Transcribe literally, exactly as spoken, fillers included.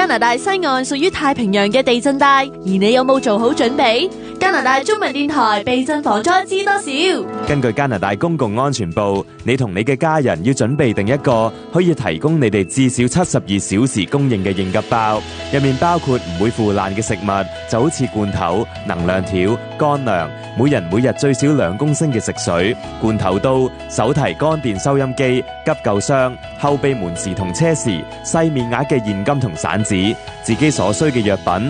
加拿大西岸屬於太平洋嘅地震帶，而你有冇做好準備？加拿大中文電台避震防災知多少？ 根據加拿大公共安全部，你同你嘅家人要準備定一個可以提供你哋至少七十二小時供應嘅應急包，入面包括唔會腐爛嘅食物，就好似罐頭、能量條、乾糧，每人每日最少兩公升嘅食水、罐頭刀、手提乾電收音機、急救箱、後備門匙同車匙、細面額嘅現金同散紙，自己所需嘅藥品。